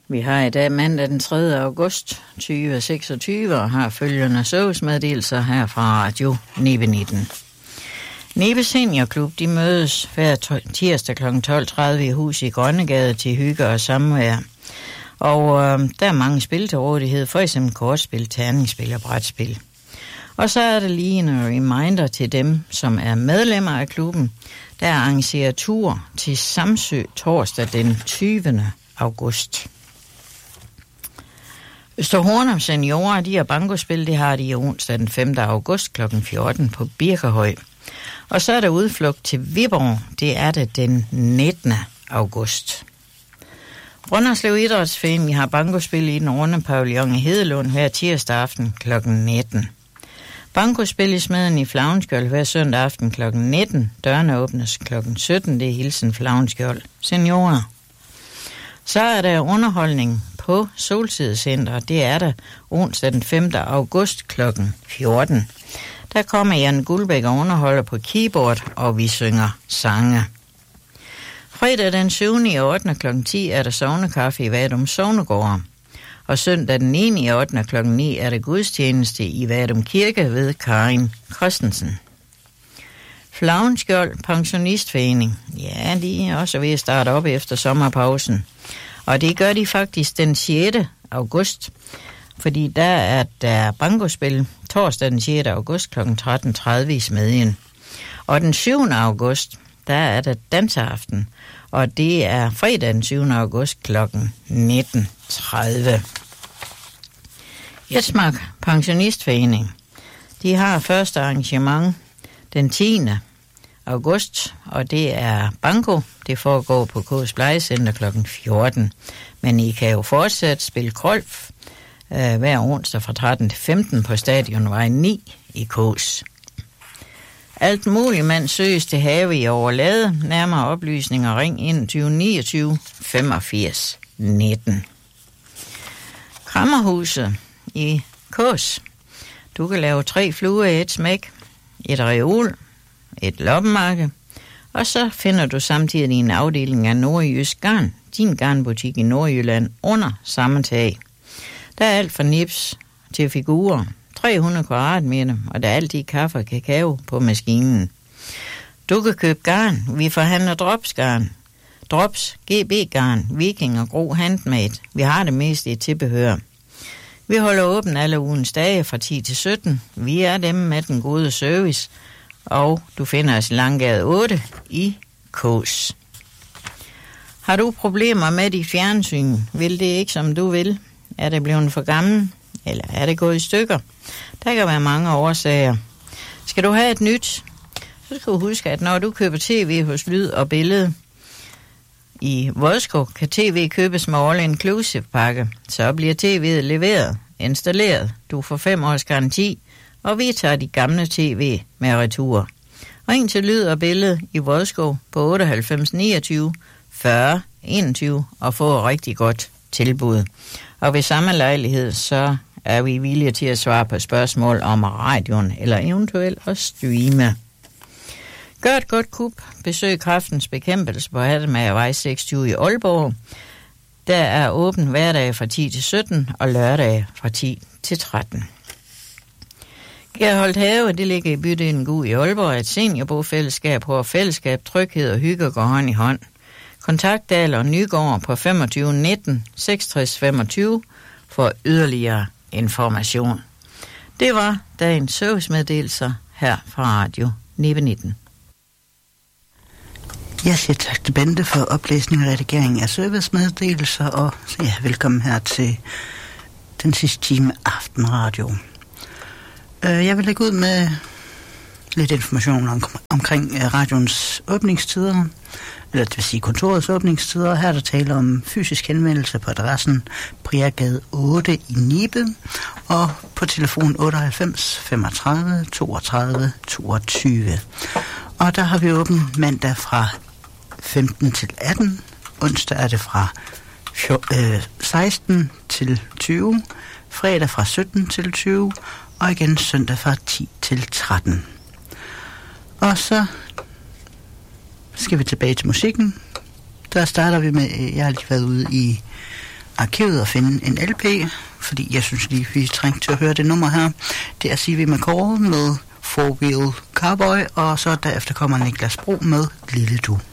Vi har i dag mandag den 3. august 2026 og har følgende servicemeddelelser her fra Radio Nibe 19. Nibe Seniorklub, de mødes hver tirsdag kl. 12.30 i hus i Grønnegade til hygge og samvær. Og der er mange spil til rådighed, for eksempel kortspil, terningsspil og brætspil. Og så er der lige en reminder til dem, som er medlemmer af klubben, der arrangerer tur til Samsø torsdag den 20. august. Østerhornum Seniorer, de har bankospil, det har de onsdag den 5. august kl. 14 på Birkehøj. Og så er der udflugt til Viborg, det er det den 19. august. Brønderslev Idrætsforening har bankospil i den runde pavillon i Hedelund hver tirsdag aften kl. 19. Bankospil i Smeden i Flavnskjold hver søndag aften kl. 19. Dørene åbnes kl. 17. Det er hilsen Flavnskjold Seniorer. Så er der underholdning på Solsidecenter. Det er der onsdag den 5. august kl. 14. Der kommer Jan Guldbæk og underholder på keyboard, og vi synger sange. Fredag den 7. i 8. kl. 10 er der sognekaffe i Vadum Sognegård. Og søndag den 9. i 8. kl. 9 er der gudstjeneste i Vadum Kirke ved Karin Christensen. Flavnskjold Pensionistforening. Ja, de er også ved at starte op efter sommerpausen. Og det gør de faktisk den 6. august. Fordi der er der bankospil torsdag den 6. august kl. 13.30 i Smedjen. Og den 7. august, der er der danseaften. Og det er fredag den 7. august kl. 19.30. Jetsmark Pensionistforening. De har første arrangement den 10. august, og det er banko. Det foregår på K's Plejecenter kl. 14. Men I kan jo fortsat spille golf hver onsdag fra 13 til 15 på Stadionvej 9 i K's. Alt muligt mand søges til have i Overlade. Nærmere oplysninger ring 21 29 85 19. Krammerhuset i Kås. Du kan lave 3 fluer i et smæk, et reol, et loppemarked, og så finder du samtidig en afdeling af Nordjysk Garn, din garnbutik i Nordjylland, under samme tag. Der er alt fra nips til figurer, 300 kvadratmeter, og der er altid kaffe og kakao på maskinen. Du kan købe garn. Vi forhandler dropsgarn. Drops, GB-garn, Viking og Gro Handmade. Vi har det meste i tilbehør. Vi holder åben alle ugens dage fra 10 til 17. Vi er dem med den gode service, og du finder os i Langgade 8 i Kås. Har du problemer med dit fjernsyn? Vil det ikke, som du vil? Er det blevet for gammel? Eller er det gået i stykker? Der kan være mange årsager. Skal du have et nyt, så skal du huske, at når du køber tv hos Lyd og Billede i Vodskov, kan tv købes med all-inclusive pakke. Så bliver tv'et leveret, installeret. Du får 5 års garanti, og vi tager de gamle tv med retur. Ring til Lyd og Billede i Vodskov på 98 29 40 21 og få et rigtig godt tilbud. Og ved samme lejlighed, så er vi villige til at svare på spørgsmål om radioen eller eventuelt at streame. Gør et godt kup. Besøg Kræftens Bekæmpelse på Hattemagervej 26 i Aalborg. Der er åben hverdag fra 10 til 17 og lørdag fra 10 til 13. Gerholdt Have, det ligger i bydelen Gug i Aalborg, et seniorbofællesskab, hvor fællesskab, tryghed og hygge går hånd i hånd. Kontakt Dahl og Nygaard på 25 19 66 25 for yderligere information. Det var dagens servicemeddelelser her fra Radio Nibe 19. Jeg siger tak til Bente for oplæsning og redigering af servicemeddelelser, og ja, velkommen her til den sidste time Aftenradio. Jeg vil lægge ud med lidt information omkring radioens åbningstider, eller det vil sige kontorets åbningstider. Her er der tale om fysisk henvendelse på adressen Priagade 8 i Nibe, og på telefon 98 35 32 22. Og der har vi åbent mandag fra 15 til 18, onsdag er det fra 16 til 20, fredag fra 17 til 20, og igen søndag fra 10 til 13. Og så skal vi tilbage til musikken. Der starter vi med, jeg har lige været ude i arkivet og finde en LP, fordi jeg synes lige, vi trængte til at høre det nummer her. Det er C.V. McCall med Four Wheel Cowboy, og så derefter kommer Niklas Bro med Lille Du.